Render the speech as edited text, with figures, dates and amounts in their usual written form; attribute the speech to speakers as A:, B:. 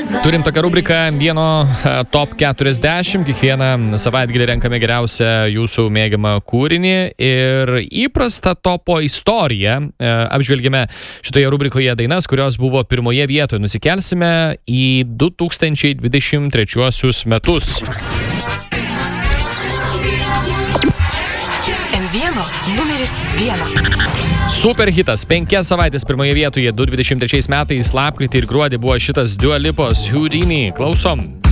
A: Turim tokią rubriką vieno top 40. Kiekvieną savaitgalį renkame geriausią jūsų mėgiamą kūrinį ir įprastą topo istoriją. Apžvelgime šitoje rubrikoje dainas, kurios buvo pirmoje vietoje. Nusikelsime į 2023 metus.
B: N1 numeris 1.
A: Super hitas, 5 savaitės pirmoje vietoje 2023 metais, lapkritį ir gruodį buvo šitas Dua Lipos Houdini. Klausom.